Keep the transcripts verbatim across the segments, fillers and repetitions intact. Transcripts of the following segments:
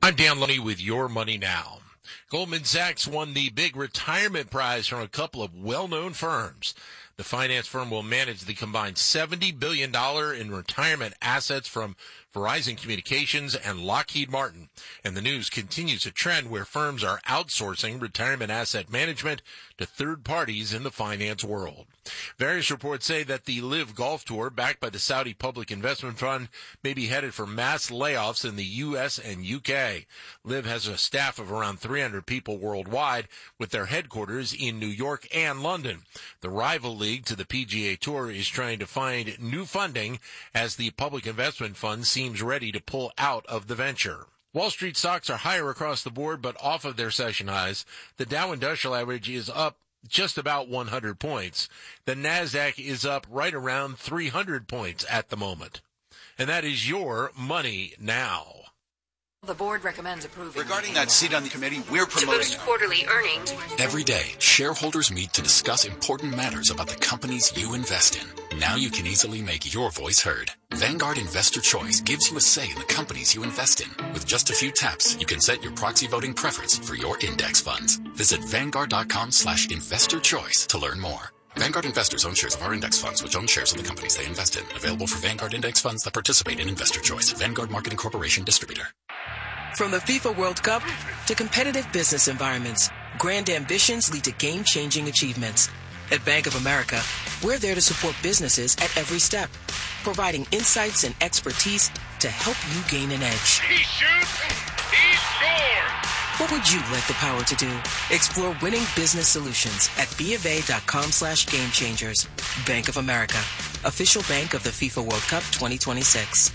I'm Dan Loney with Your Money Now. Goldman Sachs won the big retirement prize from a couple of well-known firms. The finance firm will manage the combined seventy billion dollars in retirement assets from Verizon Communications and Lockheed Martin. And the news continues a trend where firms are outsourcing retirement asset management to third parties in the finance world. Various reports say that the LIV Golf Tour, backed by the Saudi Public Investment Fund, may be headed for mass layoffs in the U S and U K. LIV has a staff of around three hundred people worldwide, with their headquarters in New York and London. The rival league to the P G A Tour is trying to find new funding as the Public Investment Fund seems ready to pull out of the venture. Wall Street stocks are higher across the board, but off of their session highs. The Dow Industrial Average is up just about one hundred points. The NASDAQ is up right around three hundred points at the moment. And that is Your Money Now. The board recommends approving. Regarding that seat on the committee, we're promoting to boost quarterly earnings. Every day, shareholders meet to discuss important matters about the companies you invest in. Now you can easily make your voice heard. Vanguard Investor Choice gives you a say in the companies you invest in. With just a few taps, you can set your proxy voting preference for your index funds. Visit Vanguard.com slash investor choice to learn more. Vanguard investors own shares of our index funds, which own shares of the companies they invest in. Available for Vanguard index funds that participate in Investor Choice. Vanguard Marketing Corporation Distributor. From the FIFA World Cup to competitive business environments, grand ambitions lead to game-changing achievements. At Bank of America, we're there to support businesses at every step, providing insights and expertise to help you gain an edge. He shoots, he scores! What would you like the power to do? Explore winning business solutions at BofA.com slash game changers. Bank of America, official bank of the FIFA World Cup twenty twenty-six.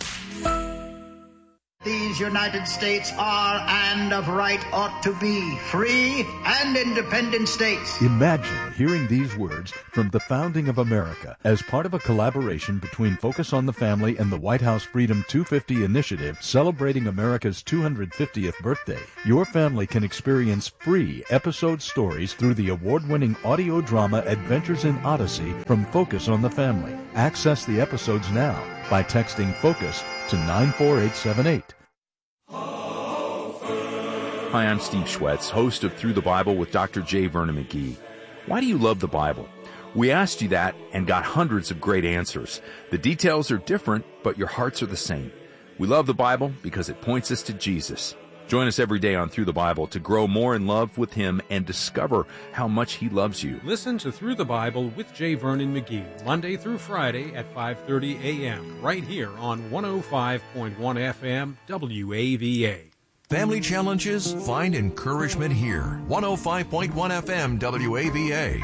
These United States are, and of right ought to be, free and independent states. Imagine hearing these words from the founding of America as part of a collaboration between Focus on the Family and the White House Freedom two fifty initiative celebrating America's two hundred fiftieth birthday. Your family can experience free episode stories through the award-winning audio drama Adventures in Odyssey from Focus on the Family. Access the episodes now by texting FOCUS to nine four eight seven eight. Hi, I'm Steve Schwetz, host of Through the Bible with Doctor J. Vernon McGee. Why do you love the Bible? We asked you that and got hundreds of great answers. The details are different, but your hearts are the same. We love the Bible because it points us to Jesus. Join us every day on Through the Bible to grow more in love with Him and discover how much He loves you. Listen to Through the Bible with J. Vernon McGee, Monday through Friday at five thirty a.m., right here on one oh five point one F M W A V A. Family challenges? Find encouragement here. one oh five point one F M W A V A.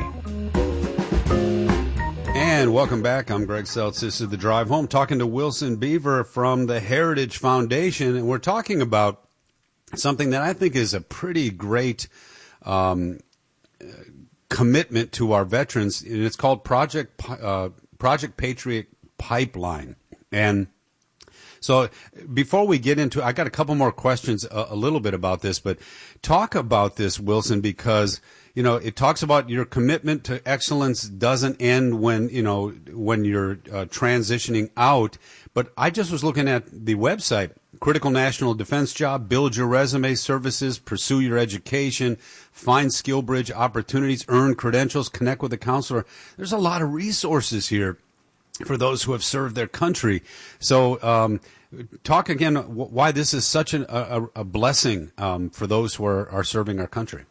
And welcome back. I'm Greg Seltz. This is The Drive Home, talking to Wilson Beaver from the Heritage Foundation. And we're talking about something that I think is a pretty great um, commitment to our veterans, and it's called Project uh, Project Patriot Pipeline. And so before we get into, I got a couple more questions a, a little bit about this, but talk about this, Wilson, because, you know, it talks about your commitment to excellence doesn't end when, you know, when you're uh, transitioning out. But I just was looking at the website, Critical National Defense Job, build your resume, services, pursue your education, find skill bridge opportunities, earn credentials, connect with a counselor. There's a lot of resources here for those who have served their country. So um, talk again why this is such an, a, a blessing um, for those who are, are serving our country.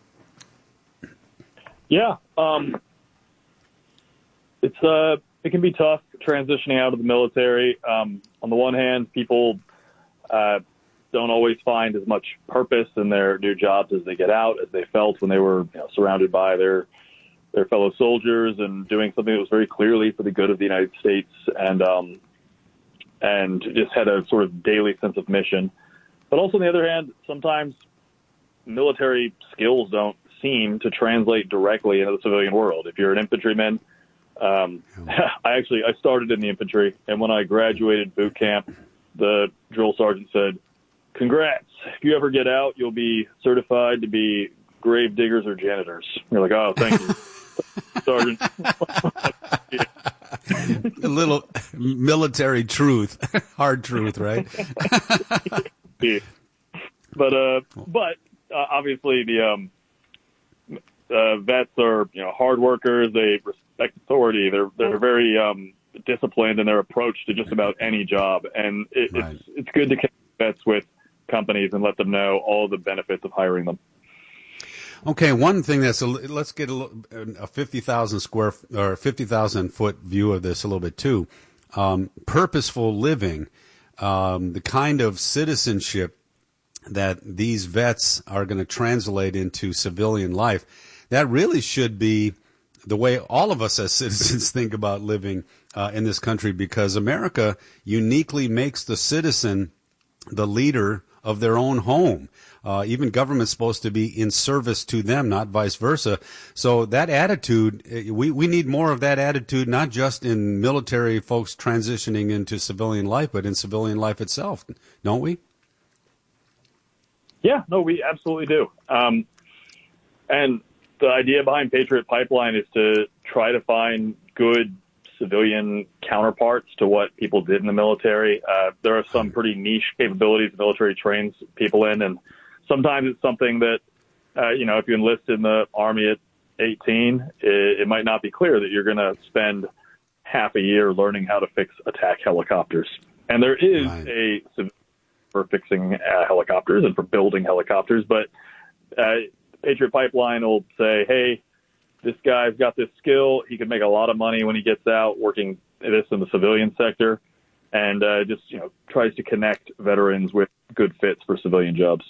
Yeah, um, it's uh, it can be tough transitioning out of the military. Um, on the one hand, people uh, don't always find as much purpose in their new jobs as they get out, as they felt when they were, you know, surrounded by their their fellow soldiers and doing something that was very clearly for the good of the United States, and um, and just had a sort of daily sense of mission. But also, on the other hand, sometimes military skills don't seem to translate directly into the civilian world. If you're an infantryman, um, I actually I started in the infantry, and when I graduated boot camp, the drill sergeant said, "Congrats! If you ever get out, you'll be certified to be grave diggers or janitors." You're like, "Oh, thank you, Sergeant." A little military truth, hard truth, right? Yeah. but uh, but uh, obviously the um, uh, vets are you know hard workers. They respect authority. They're they're very um, disciplined in their approach to just about any job, and it, right. it's it's good to connect vets with companies and let them know all the benefits of hiring them. Okay, one thing that's a, let's get a, a fifty thousand square or fifty thousand foot view of this a little bit too. Um, purposeful living, um, the kind of citizenship that these vets are going to translate into civilian life, that really should be the way all of us as citizens think about living uh, in this country, because America uniquely makes the citizen the leader of their own home. Uh, even government's supposed to be in service to them, not vice versa. So that attitude, we, we need more of that attitude, not just in military folks transitioning into civilian life, but in civilian life itself, don't we? Yeah, no, we absolutely do. Um, and the idea behind Patriot Pipeline is to try to find good civilian counterparts to what people did in the military. Uh, there are some pretty niche capabilities the military trains people in, and sometimes it's something that, uh, you know, if you enlist in the Army at eighteen, it, it might not be clear that you're going to spend half a year learning how to fix attack helicopters. And there is right. a civilian for fixing uh, helicopters and for building helicopters, but uh, Patriot Pipeline will say, hey, this guy's got this skill. He could make a lot of money when he gets out working this in the civilian sector, and uh, just, you know, tries to connect veterans with good fits for civilian jobs.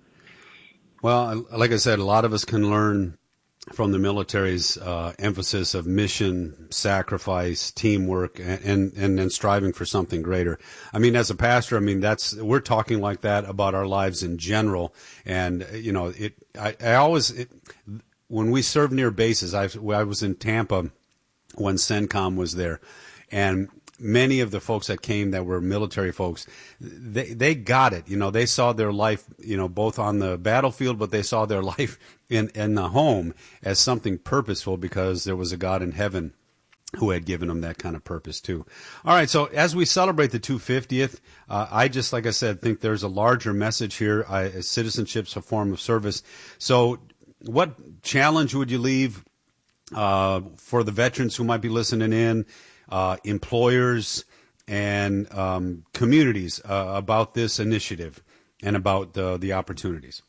Well, like I said, a lot of us can learn from the military's uh, emphasis of mission, sacrifice, teamwork, and, and and striving for something greater. I mean, as a pastor, I mean, that's we're talking like that about our lives in general. And you know, it. I, I always it, when we served near bases, I, I was in Tampa when CENTCOM was there, and many of the folks that came that were military folks, they they got it. You know, they saw their life, you know, both on the battlefield, but they saw their life in, in the home as something purposeful, because there was a God in heaven who had given them that kind of purpose too. All right, so as we celebrate the two hundred fiftieth, uh, I just, like I said, think there's a larger message here. I, citizenship's a form of service. So what challenge would you leave uh, for the veterans who might be listening in, Uh, employers and um, communities uh, about this initiative and about the, the opportunities?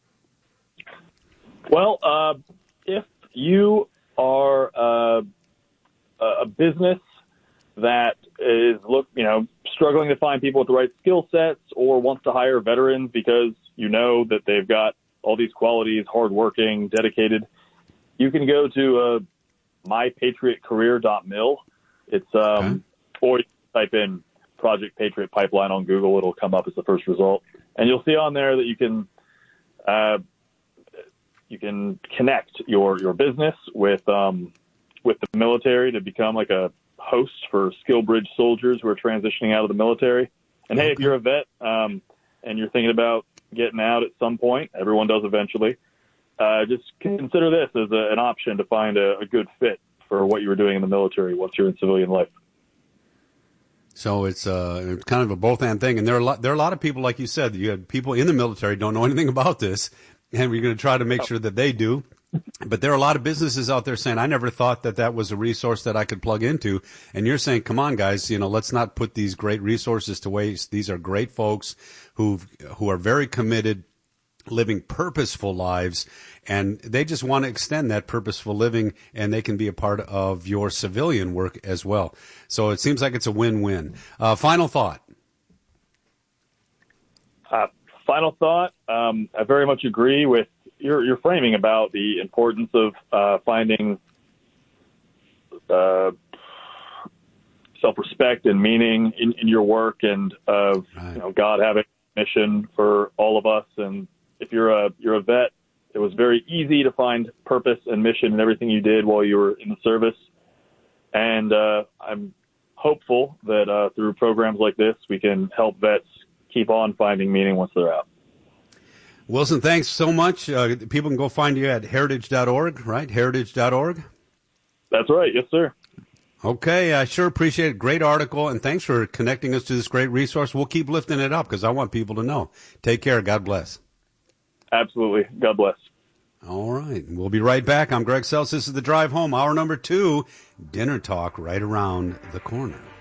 Well, uh, if you are uh, a business that is look, you know, struggling to find people with the right skill sets, or wants to hire veterans because you know that they've got all these qualities, hardworking, dedicated, you can go to uh, my patriot career dot mil. It's um, okay. Or you type in Project Patriot Pipeline on Google. It'll come up as the first result, and you'll see on there that you can uh, you can connect your your business with um, with the military to become like a host for SkillBridge soldiers who are transitioning out of the military. And hey, if you're a vet um, and you're thinking about getting out at some point, everyone does eventually. Uh, just consider this as a, an option to find a, a good fit for what you were doing in the military once you're in civilian life. So it's uh, kind of a both-and thing. And there are, a lot, there are a lot of people, like you said, you had people in the military don't know anything about this, and we're going to try to make sure that they do. But there are a lot of businesses out there saying, I never thought that that was a resource that I could plug into. And you're saying, come on, guys, you know, let's not put these great resources to waste. These are great folks who who are very committed, living purposeful lives, and they just want to extend that purposeful living, and they can be a part of your civilian work as well. So it seems like it's a win-win. Uh, final thought. Uh, final thought. Um, I very much agree with your, your framing about the importance of uh, finding uh, self-respect and meaning in, in your work, and of right. you know, God having a mission for all of us. And if you're a you're a vet, it was very easy to find purpose and mission in everything you did while you were in the service. And uh, I'm hopeful that uh, through programs like this, we can help vets keep on finding meaning once they're out. Wilson, thanks so much. Uh, people can go find you at heritage dot org, right? heritage dot org? That's right. Yes, sir. Okay, I sure appreciate it. Great article, and thanks for connecting us to this great resource. We'll keep lifting it up because I want people to know. Take care. God bless. Absolutely. God bless. All right. We'll be right back. I'm Greg Seltz. This is The Drive Home. Hour number two, dinner talk right around the corner.